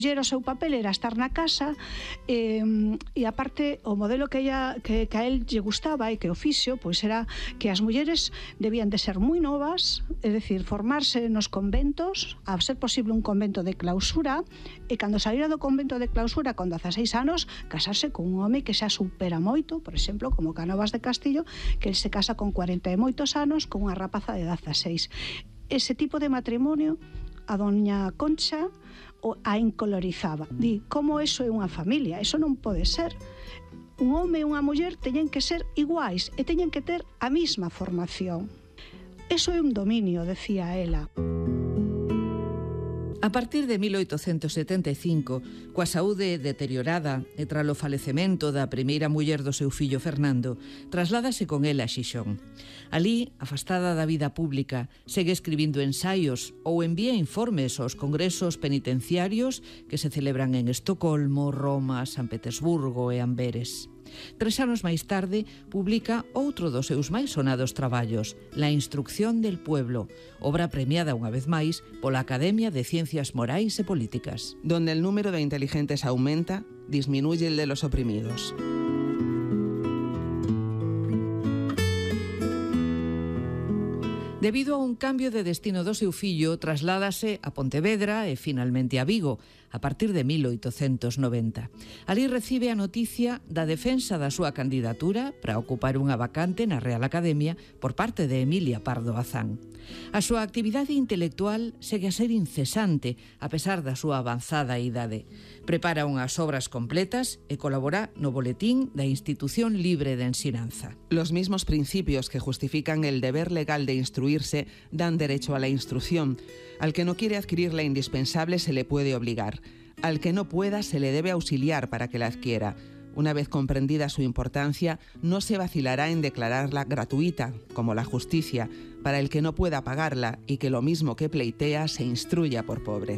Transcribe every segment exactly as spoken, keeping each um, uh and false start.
O seu papel era estar na casa e, e aparte o modelo que, ella, que, que a él lle gustaba e que o fixo pois era que as mulleres debían de ser moi novas, é dicir, formarse nos conventos, a ser posible un convento de clausura, e cando saíra do convento de clausura con dezaseis anos, casarse con un home que xa supera moito, por exemplo, como Cánovas de Castillo, que el se casa con cuarenta e moitos anos con unha rapaza de dezaseis. Ese tipo de matrimonio a doña Concha o a encolorizaba. Di, como eso é unha familia? Eso non pode ser. Un home e unha muller teñen que ser iguais e teñen que ter a mesma formación. Eso é un dominio, decía ela. A partir de mil oitocentos setenta e cinco, coa saúde deteriorada e tras o falecemento da primeira muller do seu fillo Fernando, trasládase con ela a Xixón. Alí, afastada da vida pública, segue escribindo ensaios ou envía informes aos congresos penitenciarios que se celebran en Estocolmo, Roma, San Petersburgo e Amberes. Tres anos máis tarde, publica outro dos seus máis sonados traballos, La instrucción del pueblo, obra premiada unha vez máis pola Academia de Ciencias Morais e Políticas. Donde el número de inteligentes aumenta, disminuye el de los oprimidos. Debido a un cambio de destino do seu fillo, trasládase a Pontevedra e finalmente a Vigo, a partir de mil oitocentos noventa. Alí recibe a noticia da defensa da súa candidatura para ocupar unha vacante na Real Academia por parte de Emilia Pardo Bazán. A súa actividade intelectual segue a ser incesante, a pesar da súa avanzada idade. Prepara unhas obras completas e colabora no boletín da Institución Libre de Ensinanza. Los mismos principios que justifican el deber legal de instruirse dan derecho a la instrucción. Al que no quiere adquirir la indispensable se le puede obligar. Al que no pueda se le debe auxiliar para que la adquiera. Una vez comprendida su importancia, no se vacilará en declararla gratuita, como la justicia, para el que no pueda pagarla y que lo mismo que pleitea se instruya por pobre.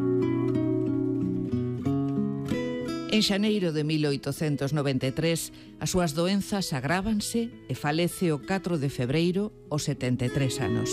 En xaneiro de mil oitocentos noventa e tres, as súas doenzas agrávanse e falece o catro de febreiro aos setenta e tres anos.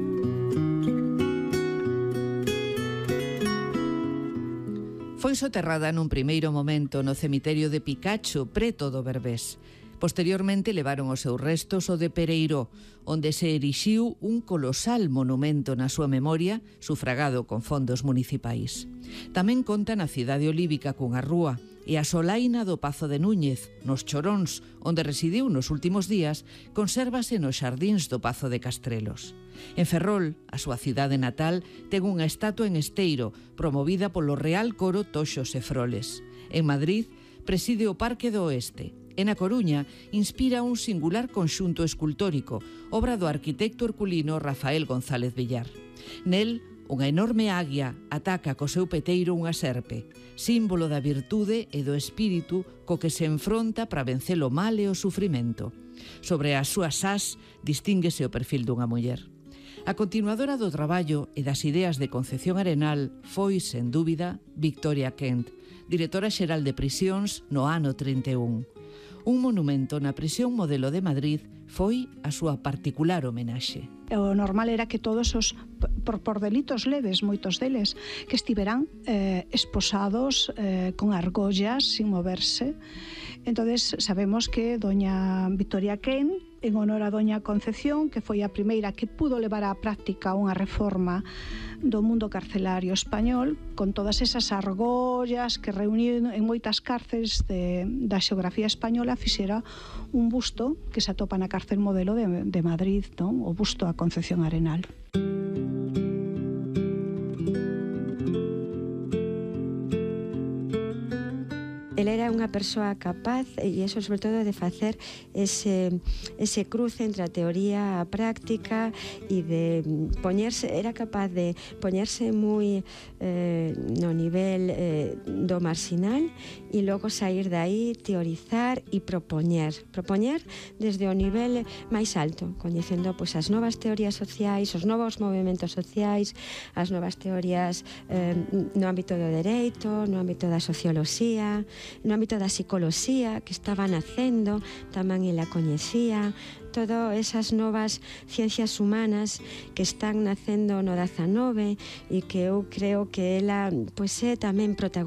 Foi soterrada nun primeiro momento no cemiterio de Picacho, preto do Berbés. Posteriormente levaron os seus restos ao de Pereiró, onde se erixiu un colosal monumento na súa memoria, sufragado con fondos municipais. Tamén conta na cidade olívica cunha rúa e a solaina do Pazo de Núñez, nos Choróns, onde residiu nos últimos días, consérvase nos xardíns do Pazo de Castrelos. En Ferrol, a súa cidade natal, ten unha estatua en Esteiro, promovida polo Real Coro Toxos e Froles. En Madrid, preside o Parque do Oeste. E na Coruña, inspira un singular conxunto escultórico, obra do arquitecto herculino Rafael González Villar. Nel, unha enorme águia ataca co seu peteiro unha serpe, símbolo da virtude e do espírito co que se enfronta para vencer o mal e o sufrimento. Sobre as súas ás distínguese o perfil dunha muller. A continuadora do traballo e das ideas de Concepción Arenal foi, sen dúbida, Victoria Kent, directora xeral de prisións no ano trinta e un. Un monumento na prisión modelo de Madrid foi a súa particular homenaxe. O normal era que todos os, por, por delitos leves, moitos deles, que estiveran eh, esposados eh, con argollas, sin moverse. Entonces sabemos que doña Victoria Kent, en honor a doña Concepción, que foi a primeira que pudo levar á práctica unha reforma do mundo carcelario español, con todas esas argollas que reuniu en moitas cárceles de, da xeografía española, fixera un busto que se atopa na cárcel modelo de, de Madrid, non? O busto a Concepción Arenal. El era unha persoa capaz, e iso sobre todo de facer ese, ese cruce entre a teoría e a práctica e de poñerse, era capaz de poñerse moi eh, no nivel eh, do marxinal e logo sair de aí, teorizar e propoñer propoñer desde o nivel máis alto, coñecendo pois, as novas teorías sociais, os novos movimentos sociais, as novas teorías eh, no ámbito do dereito, no ámbito da socioloxía, no ámbito moito da psicoloxía que estaba nacendo, tamén ela coñecía, todas esas novas ciencias humanas que están nacendo no dezanove e que eu creo que ela pois é tamén protagonista